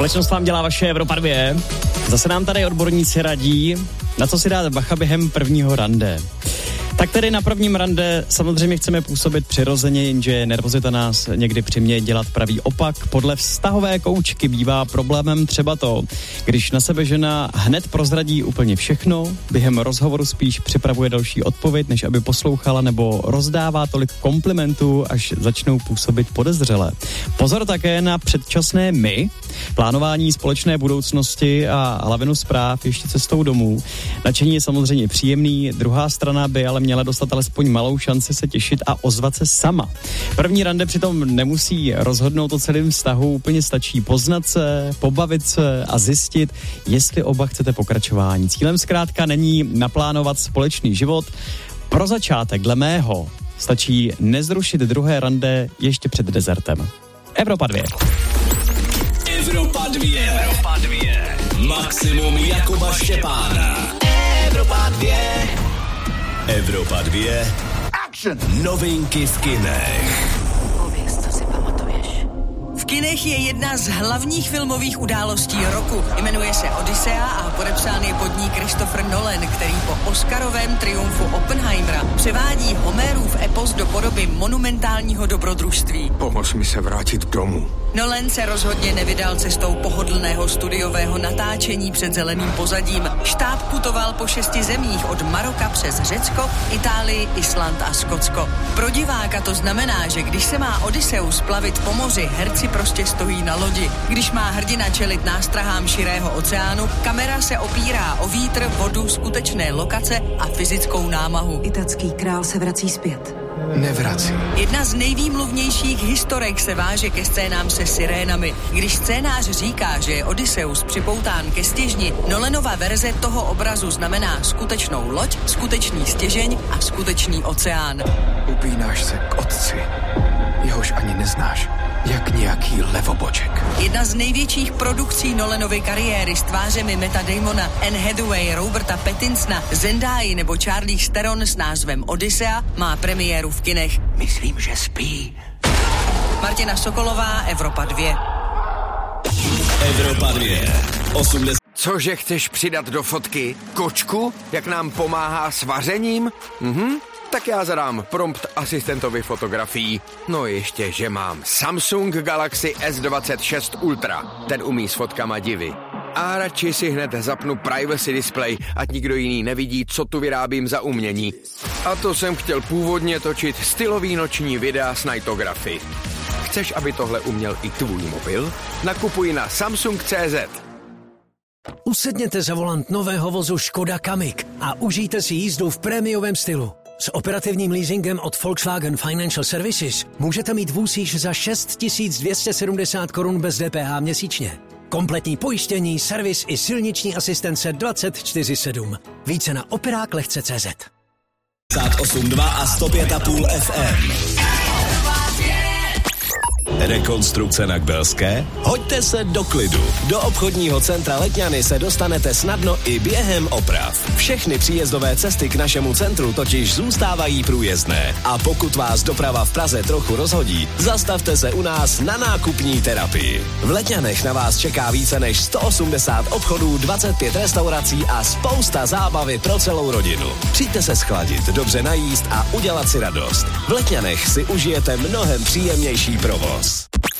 Společnost vám dělá vaše Evropa 2. Zase nám tady odborníci radí, na co si dát bacha během prvního rande. Tak tedy na prvním rande samozřejmě chceme působit přirozeně, jenže nervozita nás někdy přiměje dělat pravý opak. Podle vztahové koučky bývá problémem třeba to, když na sebe žena hned prozradí úplně všechno, během rozhovoru spíš připravuje další odpověď, než aby poslouchala, nebo rozdává tolik komplimentů, až začnou působit podezřele. Pozor také na předčasné my, plánování společné budoucnosti a lavinu zpráv ještě cestou domů. Nadšení je samozřejmě příjemný, druhá strana by ale měla dostat alespoň malou šanci se těšit a ozvat se sama. První rande přitom nemusí rozhodnout o celém vztahu, úplně stačí poznat se, pobavit se a zjistit, jestli oba chcete pokračování. Cílem zkrátka není naplánovat společný život. Pro začátek, dle mého, stačí nezrušit druhé rande ještě před dezertem. Evropa 2. Evropa 2. Evropa 2. Maximum Jakuba Štěpána. Evropa 2. Evropa 2. Action. Novinky v kinech. Pověz, co si pamatuješ. V kinech je jedna z hlavních filmových událostí roku. Jmenuje se Odyssea a podepsán je pod ní Christopher Nolan, který po oscarovém triumfu Oppenheimera převádí Homérův epos do podoby monumentálního dobrodružství. Pomož mi se vrátit domů. Nolan se rozhodně nevydal cestou pohodlného studiového natáčení před zeleným pozadím. Štáb putoval po 6 zemích od Maroka přes Řecko, Itálii, Island a Skotsko. Pro diváka to znamená, že když se má Odysseus plavit po moři, herci prostě stojí na lodi. Když má hrdina čelit nástrahám širého oceánu, kamera se opírá o vítr, vodu, skutečné lokace a fyzickou námahu. Italský král se vrací zpět. Nevrací. Jedna z nejvýmluvnějších historek se váže ke scénám se sirénami. Když scénář říká, že je Odysseus připoután ke stěžni, Nolanova verze toho obrazu znamená skutečnou loď, skutečný stěžeň a skutečný oceán. Upínáš se k otci, jehož ani neznáš, jak nějaký levoboček. Jedna z největších produkcí Nolanovy kariéry s tvářemi Matta Damona, Anne Hathaway, Roberta Pattinsona, Zendaya nebo Charlize Theron s názvem Odyssea má premiéru v kinech. Myslím, že spí. Martina Sokolová, Evropa 2. Evropa 2. 80. Cože chceš přidat do fotky? Kočku? Jak nám pomáhá s vařením? Tak já zadám prompt asistentovi fotografií. No ještě, že mám Samsung Galaxy S26 Ultra. Ten umí s fotkama divy. A radši si hned zapnu privacy display, ať nikdo jiný nevidí, co tu vyrábím za umění. A to jsem chtěl původně točit stylový noční videa s nightography. Chceš, aby tohle uměl i tvůj mobil? Nakupuj na Samsung.cz. Usedněte za volant nového vozu Škoda Kamiq a užijte si jízdu v prémiovém stylu. S operativním leasingem od Volkswagen Financial Services můžete mít vůz již za 6 270 korun bez DPH měsíčně. Kompletní pojištění, servis i silniční asistence 24/7. Více na operák-lehce.cz. 8,2 a 105,5 FM. Rekonstrukce na Kbelské? Hoďte se do klidu. Do obchodního centra Letňany se dostanete snadno i během oprav. Všechny příjezdové cesty k našemu centru totiž zůstávají průjezdné. A pokud vás doprava v Praze trochu rozhodí, zastavte se u nás na nákupní terapii. V Letňanech na vás čeká více než 180 obchodů, 25 restaurací a spousta zábavy pro celou rodinu. Přijďte se schladit, dobře najíst a udělat si radost. V Letňanech si užijete mnohem příjemnější provoz.